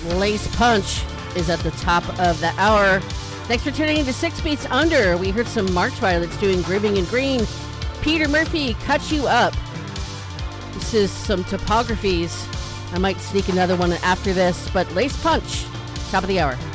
Lace Punch is at the top of the hour. Thanks for tuning in to 6 Beats Under. We heard some March Violets doing Grooving in Green. Peter Murphy, Cut You Up. This is some Topographies. I might sneak another one after this, but Lace Punch, top of the hour.